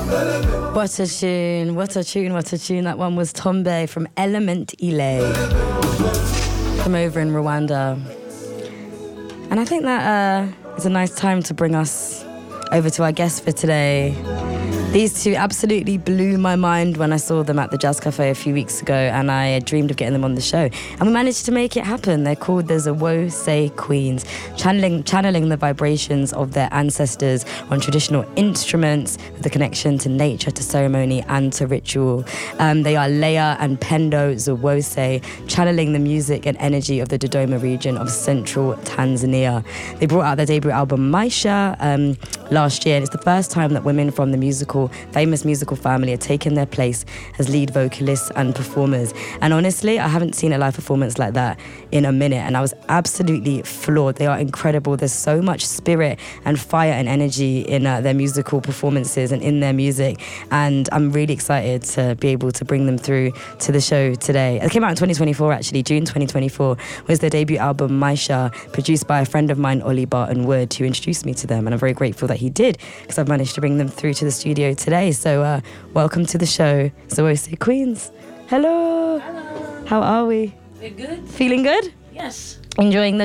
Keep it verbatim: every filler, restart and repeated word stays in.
What a tune, what a tune, what a tune. That one was Tombe from Element Ile from over in Rwanda. And I think that uh, is a nice time to bring us over to our guest for today. These two absolutely blew my mind when I saw them at the Jazz Cafe a few weeks ago, and I dreamed of getting them on the show. And we managed to make it happen. They're called the Zawose Queens, channeling, channeling the vibrations of their ancestors on traditional instruments with a connection to nature, to ceremony, and to ritual. Um, they are Leah and Pendo Zawose, channeling the music and energy of the Dodoma region of central Tanzania. They brought out their debut album, Maisha, um, last year, and it's the first time that women from the musical famous musical family are taking their place as lead vocalists and performers. And honestly, I haven't seen a live performance like that in a minute, and I was absolutely floored. They are incredible. There's so much spirit and fire and energy in uh, their musical performances and in their music, and I'm really excited to be able to bring them through to the show today. It came out in twenty twenty-four, actually. June twenty twenty-four was their debut album, Maisha, produced by a friend of mine, Ollie Barton Wood, who introduced me to them, and I'm very grateful that he did, because I've managed to bring them through to the studio today. So uh, welcome to the show, Zawose Queens. Hello. Hello. How are we? We're good. Feeling good? Yes. Enjoying the